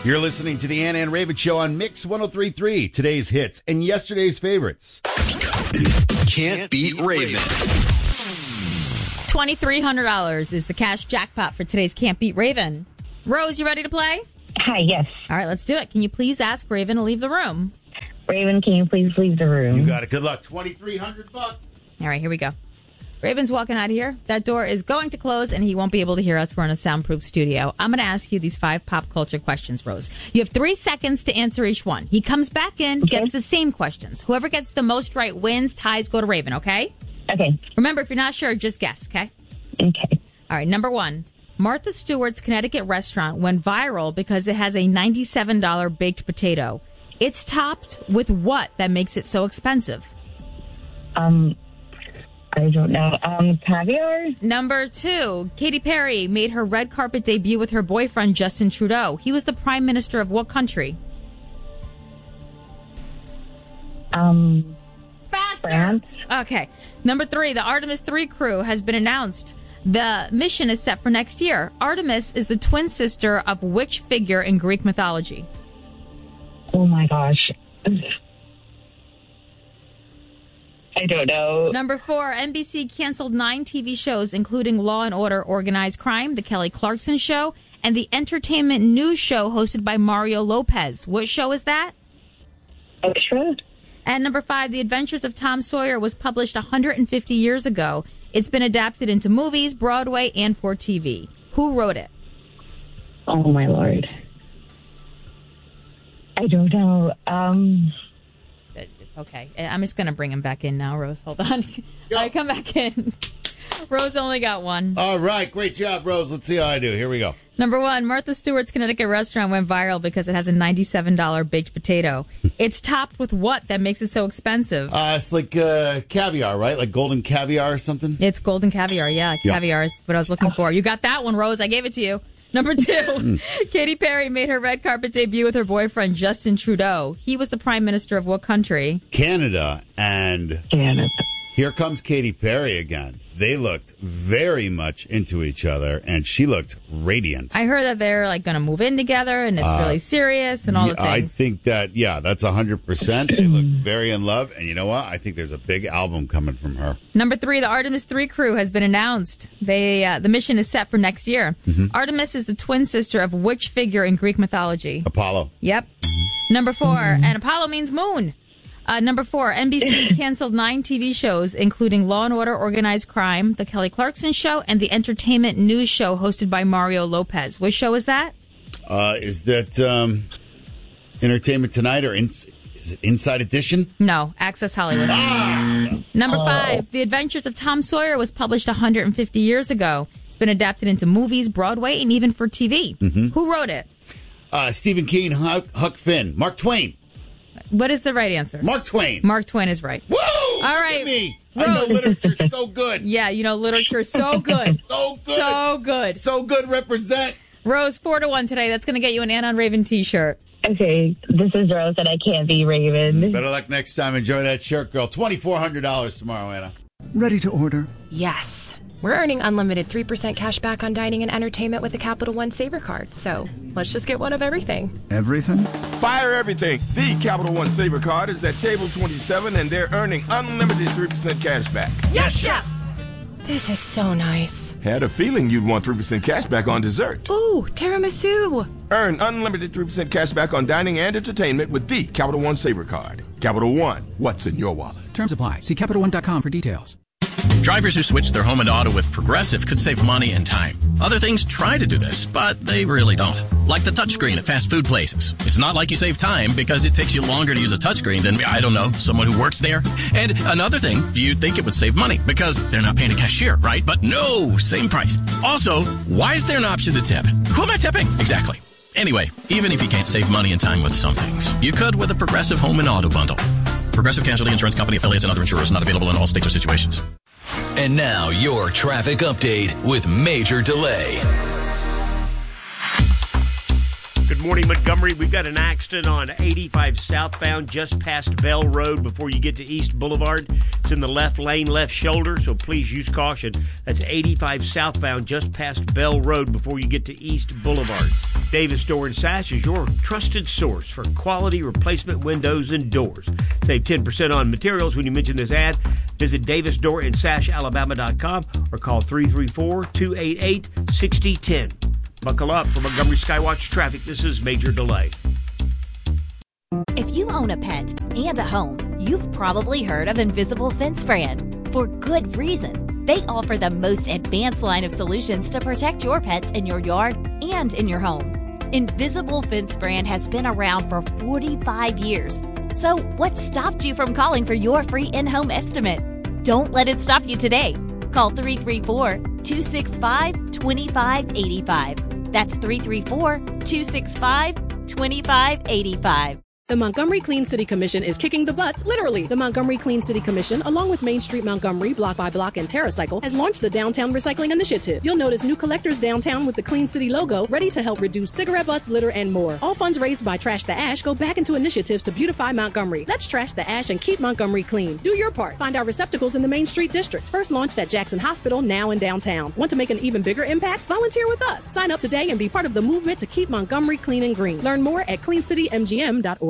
You're listening to the Ann and Raven Show on Mix 103.3. Today's hits and yesterday's favorites. Can't beat Raven. $2,300 is the cash jackpot for today's Can't Beat Raven. Rose, you ready to play? Hi, yes. All right, let's do it. Can you please ask Raven to leave the room? Raven, can you please leave the room? You got it. Good luck. $2,300. All right, here we go. Raven's walking out of here. That door is going to close, and he won't be able to hear us. We're in a soundproof studio. I'm going to ask you these 5 pop culture questions, Rose. You have 3 seconds to answer each one. He comes back in, gets the same questions. Whoever gets the most right wins. Ties go to Raven, okay? Okay. Remember, if you're not sure, just guess, okay? Okay. All right, number 1. Martha Stewart's Connecticut restaurant went viral because it has a $97 baked potato. It's topped with what that makes it so expensive? I don't know. Caviar? Number 2, Katy Perry made her red carpet debut with her boyfriend, Justin Trudeau. He was the prime minister of what country? Faster! France? Okay. Number 3, the Artemis 3 crew has been announced. The mission is set for next year. Artemis is the twin sister of which figure in Greek mythology? Oh, my gosh. I don't know. Number 4, NBC canceled 9 TV shows, including Law and Order Organized Crime, The Kelly Clarkson Show, and the entertainment news show hosted by Mario Lopez. What show is that? Extra? And number 5, The Adventures of Tom Sawyer was published 150 years ago. It's been adapted into movies, Broadway, and for TV. Who wrote it? Oh, my Lord. I don't know. It's okay. I'm just going to bring him back in now, Rose. Hold on. All right, come back in. Rose only got 1. All right. Great job, Rose. Let's see how I do. Here we go. Number 1, Martha Stewart's Connecticut restaurant went viral because it has a $97 baked potato. It's topped with what that makes it so expensive? It's like caviar, right? Like golden caviar or something? It's golden caviar, yeah. Caviar is what I was looking for. You got that one, Rose. I gave it to you. Number 2, Katy Perry made her red carpet debut with her boyfriend, Justin Trudeau. He was the prime minister of what country? Canada. And here comes Katy Perry again. They looked very much into each other, and she looked radiant. I heard that they're like going to move in together, and it's really serious and all the things. I think that, that's 100%. They look very in love, and you know what? I think there's a big album coming from her. Number 3, the Artemis 3 crew has been announced. The mission is set for next year. Artemis is the twin sister of which figure in Greek mythology? Apollo. Yep. Number 4, and Apollo means moon. Number 4, NBC canceled 9 TV shows, including Law and Order Organized Crime, The Kelly Clarkson Show, and the entertainment news show hosted by Mario Lopez. Which show is that? Is that Entertainment Tonight or is it Inside Edition? No, Access Hollywood. Number 5, The Adventures of Tom Sawyer was published 150 years ago. It's been adapted into movies, Broadway, and even for TV. Who wrote it? Stephen King, Huck Finn, Mark Twain. What is the right answer? Mark Twain. Mark Twain is right. Woo! All right. Look at me. I know literature so good. Yeah, you know literature so good. So good. So good. So good. Represent. Rose, 4-1 today. That's going to get you an Ann on Raven t-shirt. Okay, this is Rose, and I can't be Raven. Better luck next time. Enjoy that shirt, girl. $2,400 tomorrow, Anna. Ready to order? Yes. We're earning unlimited 3% cash back on dining and entertainment with the Capital One Saver Card. So let's just get one of everything. Everything? Fire everything. The Capital One Saver Card is at table 27, and they're earning unlimited 3% cash back. Yes, Chef! This is so nice. Had a feeling you'd want 3% cash back on dessert. Ooh, tiramisu. Earn unlimited 3% cash back on dining and entertainment with the Capital One Saver Card. Capital One, what's in your wallet? Terms apply. See CapitalOne.com for details. Drivers who switch their home and auto with Progressive could save money and time. Other things try to do this, but they really don't. Like the touchscreen at fast food places. It's not like you save time because it takes you longer to use a touchscreen than, I don't know, someone who works there. And another thing, you'd think it would save money because they're not paying a cashier, right? But no, same price. Also, why is there an option to tip? Who am I tipping? Exactly. Anyway, even if you can't save money and time with some things, you could with a Progressive home and auto bundle. Progressive Casualty Insurance Company, affiliates, and other insurers not available in all states or situations. And now, your traffic update with Major Delay. Good morning, Montgomery. We've got an accident on 85 southbound just past Bell Road before you get to East Boulevard. It's in the left lane, left shoulder, so please use caution. That's 85 southbound just past Bell Road before you get to East Boulevard. Davis Door & Sash is your trusted source for quality replacement windows and doors. Save 10% on materials when you mention this ad. Visit davisdoorandsashalabama.com or call 334-288-6010. Buckle up for Montgomery Skywatch traffic. This is Major Delay. If you own a pet and a home, you've probably heard of Invisible Fence brand. For good reason. They offer the most advanced line of solutions to protect your pets in your yard and in your home. Invisible Fence brand has been around for 45 years. So what stopped you from calling for your free in-home estimate? Don't let it stop you today. Call 334-265-2585. That's 334-265-2585. The Montgomery Clean City Commission is kicking the butts, literally. The Montgomery Clean City Commission, along with Main Street Montgomery, Block by Block, and TerraCycle, has launched the Downtown Recycling Initiative. You'll notice new collectors downtown with the Clean City logo, ready to help reduce cigarette butts, litter, and more. All funds raised by Trash the Ash go back into initiatives to beautify Montgomery. Let's trash the ash and keep Montgomery clean. Do your part. Find our receptacles in the Main Street District. First launched at Jackson Hospital, now in downtown. Want to make an even bigger impact? Volunteer with us. Sign up today and be part of the movement to keep Montgomery clean and green. Learn more at cleancitymgm.org.